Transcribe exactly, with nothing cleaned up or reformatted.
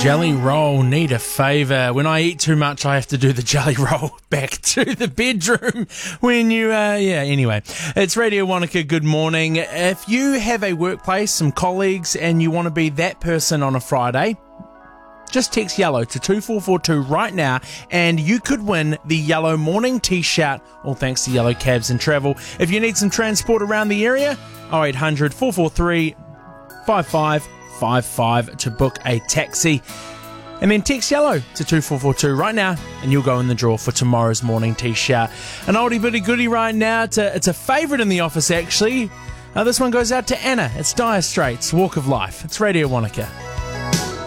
Jelly roll, need a favour. When I eat too much, I have to do the jelly roll back to the bedroom. When you, uh, yeah, anyway. It's Radio Wanaka, good morning. If you have a workplace, some colleagues, and you want to be that person on a Friday, just text yellow to two four four two right now and you could win the yellow morning t-shirt, all thanks to Yellow Cabs and Travel. If you need some transport around the area, oh eight hundred, four four three, five five five five to book a taxi. And then text yellow to two four four two right now and you'll go in the draw for tomorrow's morning t-shirt. An oldie bitty goodie right now. It's a, it's a favourite in the office actually. Uh, this one goes out to Anna. It's Dire Straits, Walk of Life. It's Radio Wanaka.